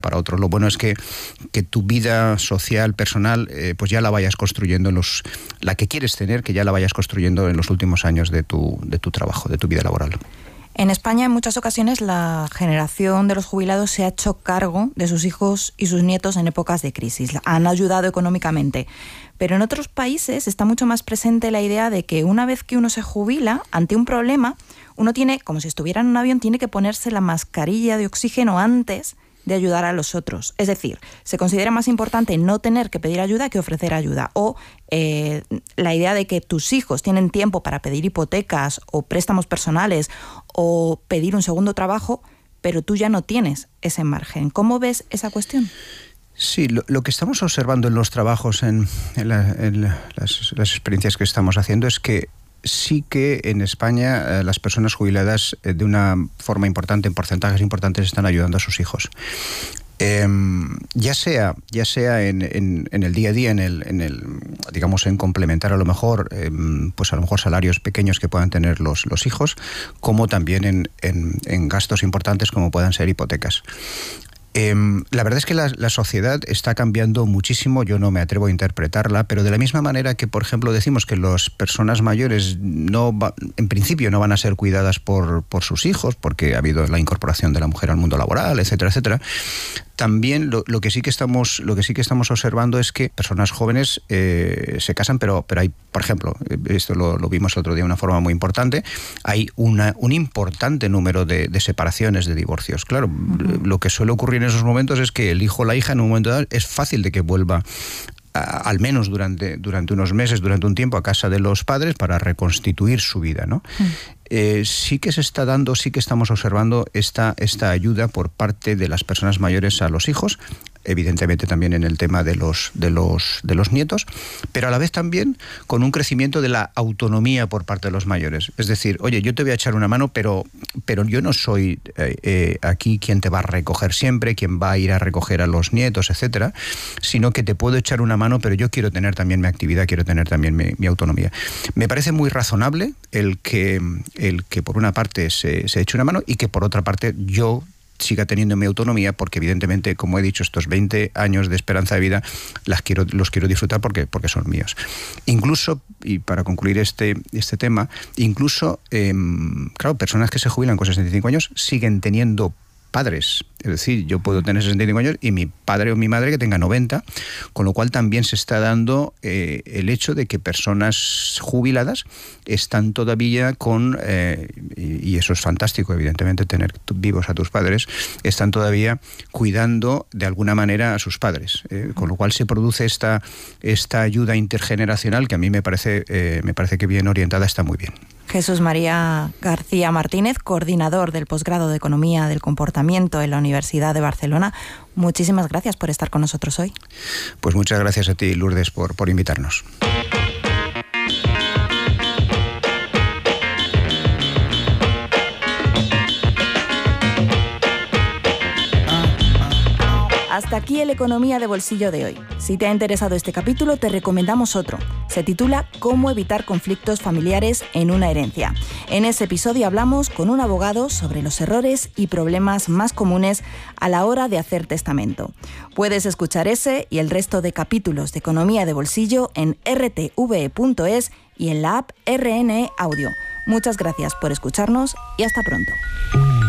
para otro. Lo bueno es que tu vida social, personal, pues ya la vayas construyendo la que quieres tener, que ya la vayas construyendo en los últimos años de tu trabajo, de tu vida laboral. En España, en muchas ocasiones, la generación de los jubilados se ha hecho cargo de sus hijos y sus nietos en épocas de crisis. Han ayudado económicamente. Pero en otros países está mucho más presente la idea de que una vez que uno se jubila, ante un problema, uno tiene, como si estuviera en un avión, tiene que ponerse la mascarilla de oxígeno antes de ayudar a los otros. Es decir, se considera más importante no tener que pedir ayuda que ofrecer ayuda. O la idea de que tus hijos tienen tiempo para pedir hipotecas o préstamos personales o pedir un segundo trabajo, pero tú ya no tienes ese margen. ¿Cómo ves esa cuestión? Sí, lo que estamos observando en los trabajos, en las experiencias que estamos haciendo, es que sí que en España las personas jubiladas de una forma importante, en porcentajes importantes, están ayudando a sus hijos. Ya sea en el día a día, digamos, en complementar a lo mejor salarios pequeños que puedan tener los hijos, como también en gastos importantes como puedan ser hipotecas. La verdad es que la sociedad está cambiando muchísimo, yo no me atrevo a interpretarla, pero de la misma manera que, por ejemplo, decimos que las personas mayores en principio no van a ser cuidadas por sus hijos, porque ha habido la incorporación de la mujer al mundo laboral, etcétera, etcétera. También lo que sí que estamos observando es que personas jóvenes se casan, pero hay, por ejemplo, esto lo vimos el otro día de una forma muy importante, hay un importante número de separaciones, de divorcios. Claro, lo que suele ocurrir en esos momentos es que el hijo o la hija en un momento dado es fácil de que vuelva al menos durante unos meses, durante un tiempo, a casa de los padres para reconstituir su vida, ¿no? Sí que se está dando, sí que estamos observando esta ayuda por parte de las personas mayores a los hijos, evidentemente también en el tema de los nietos, pero a la vez también con un crecimiento de la autonomía por parte de los mayores. Es decir, oye, yo te voy a echar una mano, pero yo no soy aquí quien te va a recoger siempre, quien va a ir a recoger a los nietos, etcétera, sino que te puedo echar una mano, pero yo quiero tener también mi actividad, quiero tener también mi autonomía. Me parece muy razonable el que por una parte se eche una mano y que por otra parte yo siga teniendo mi autonomía, porque evidentemente, como he dicho, estos 20 años de esperanza de vida los quiero disfrutar porque son míos. Incluso, y para concluir este tema, incluso, claro, personas que se jubilan con 65 años siguen teniendo padres. Es decir, yo puedo tener 65 años y mi padre o mi madre que tenga 90, con lo cual también se está dando el hecho de que personas jubiladas están todavía y eso es fantástico, evidentemente, tener vivos a tus padres, están todavía cuidando de alguna manera a sus padres, con lo cual se produce esta ayuda intergeneracional que a mí me parece que bien orientada está muy bien. Jesús María García Martínez, coordinador del posgrado de Economía del Comportamiento en la Universidad de Barcelona. Muchísimas gracias por estar con nosotros hoy. Pues muchas gracias a ti, Lourdes, por invitarnos. Hasta aquí el Economía de Bolsillo de hoy. Si te ha interesado este capítulo, te recomendamos otro. Se titula ¿Cómo evitar conflictos familiares en una herencia? En ese episodio hablamos con un abogado sobre los errores y problemas más comunes a la hora de hacer testamento. Puedes escuchar ese y el resto de capítulos de Economía de Bolsillo en rtve.es y en la app RNE Audio. Muchas gracias por escucharnos y hasta pronto.